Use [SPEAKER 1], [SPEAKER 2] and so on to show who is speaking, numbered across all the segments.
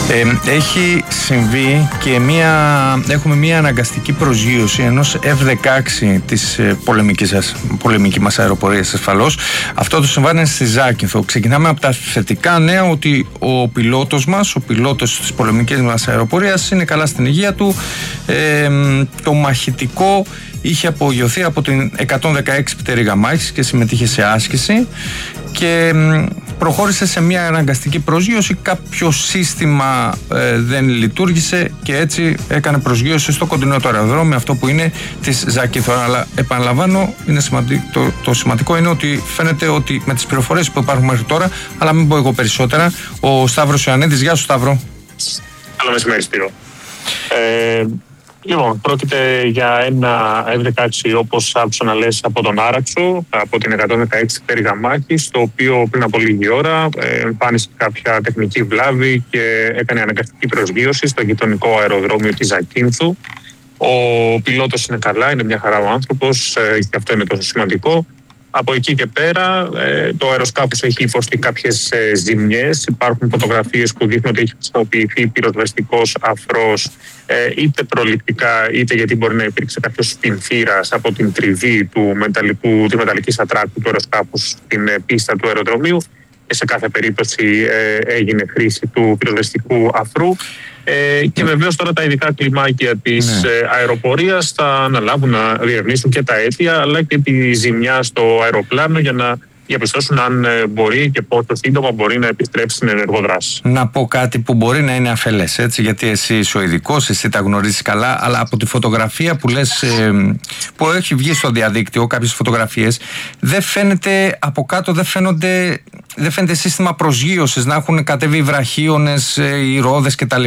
[SPEAKER 1] Έχει συμβεί και έχουμε μια αναγκαστική προσγείωση ενός F-16 της πολεμική μας αεροπορίας ασφαλώς. Αυτό το συμβάν στη Ζάκυνθο. Ξεκινάμε από τα θετικά νέα ότι ο πιλότος της πολεμικής μας αεροπορίας είναι καλά στην υγεία του. Το μαχητικό είχε απογειωθεί από την 116 πτέρυγα μάχης και συμμετείχε σε άσκηση και προχώρησε σε μια αναγκαστική προσγείωση. Κάποιο σύστημα δεν λειτουργήσε και έτσι έκανε προσγείωση στο κοντινό το αεροδρόμιο, αυτό που είναι της Ζάκυνθο. Αλλά επαναλαμβάνω, το σημαντικό είναι ότι φαίνεται ότι με τις πληροφορίες που υπάρχουν μέχρι τώρα, αλλά μην πω εγώ περισσότερα, ο Σταύρος Ιωαννίδης. Γεια σου, Σταύρο.
[SPEAKER 2] Καλό μεσημέρι, Σπύρο. Λοιπόν, πρόκειται για ένα F-16, όπως άκουσα να λες, από τον Άραξο, από την 116 πτέρυγα μάχης, το οποίο πριν από λίγη ώρα εμφάνισε κάποια τεχνική βλάβη και έκανε αναγκαστική προσγείωση στο γειτονικό αεροδρόμιο της Ζακύνθου. Ο πιλότος είναι καλά, είναι μια χαρά ο άνθρωπος και αυτό είναι τόσο σημαντικό. Από εκεί και πέρα το αεροσκάφος έχει υποστεί κάποιες ζημιές. Υπάρχουν φωτογραφίες που δείχνουν ότι έχει χρησιμοποιηθεί πυροσβεστικός αφρός είτε προληπτικά είτε γιατί μπορεί να υπήρξε κάποιος σπινθήρας από την τριβή της μεταλλικής ατράκου του αεροσκάφους στην πίστα του αεροδρομίου. Σε κάθε περίπτωση έγινε χρήση του πυροσβεστικού αφρού. Και βεβαίως τώρα τα ειδικά κλιμάκια της αεροπορίας θα αναλάβουν να διερευνήσουν και τα αίτια αλλά και τη ζημιά στο αεροπλάνο για να διαπιστώσουν αν μπορεί και πόσο σύντομα μπορεί να επιστρέψει στην ενεργοδράση.
[SPEAKER 1] Να πω κάτι που μπορεί να είναι αφελές, έτσι, γιατί εσύ είσαι ο ειδικός, εσύ τα γνωρίζεις καλά, αλλά από τη φωτογραφία που λες, που έχει βγει στο διαδίκτυο, κάποιες φωτογραφίες, δεν φαίνεται από κάτω, δεν φαίνεται σύστημα προσγείωσης, να έχουν κατέβει βραχίονες, οι ρόδες κτλ.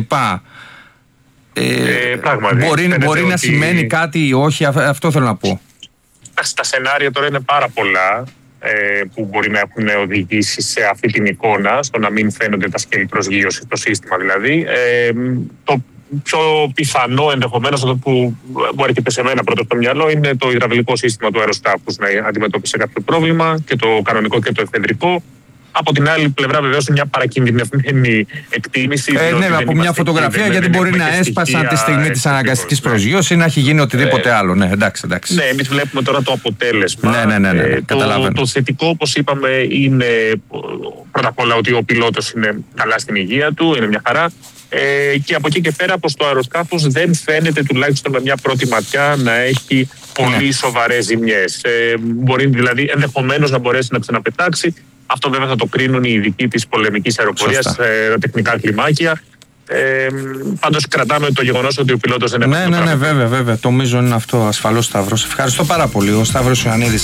[SPEAKER 1] Μπορεί να σημαίνει κάτι ή όχι, αυτό θέλω να πω.
[SPEAKER 2] Στα σενάρια τώρα είναι πάρα πολλά που μπορεί να έχουν οδηγήσει σε αυτή την εικόνα, στο να μην φαίνονται τα σκέλη προσγείωση στο σύστημα δηλαδή. Το πιο πιθανό ενδεχομένως, αυτό που μου έρχεται σε μένα πρώτο στο μυαλό, είναι το υδραυλικό σύστημα του αεροσκάφους να αντιμετώπισε κάποιο πρόβλημα, και το κανονικό και το εφεδρικό. Από την άλλη πλευρά, βεβαίως, μια παρακινδυνευμένη εκτίμηση.
[SPEAKER 1] Ναι, από μια φωτογραφία, γιατί μπορεί να έσπασαν τη στιγμή της αναγκαστικής προσγείωσης ή να έχει γίνει οτιδήποτε άλλο. Ναι, εντάξει.
[SPEAKER 2] Ναι, εμείς βλέπουμε τώρα το αποτέλεσμα.
[SPEAKER 1] Ναι,
[SPEAKER 2] το θετικό, όπως είπαμε, είναι πρώτα απ' όλα ότι ο πιλότος είναι καλά στην υγεία του, είναι μια χαρά. Και από εκεί και πέρα, πως το αεροσκάφος δεν φαίνεται, τουλάχιστον με μια πρώτη ματιά, να έχει πολύ σοβαρές ζημιές. Μπορεί δηλαδή ενδεχομένως να μπορέσει να ξαναπετάξει. Αυτό βέβαια θα το κρίνουν οι ειδικοί της πολεμικής αεροπορίας, τεχνικά κλιμάκια. Πάντως κρατάμε το γεγονός ότι ο πιλότος δεν έπαιξε.
[SPEAKER 1] Ναι, βέβαια. Το μείζον είναι αυτό ασφαλώς, Σταύρος. Ευχαριστώ πάρα πολύ. Ο Σταύρος Ιωαννίδης.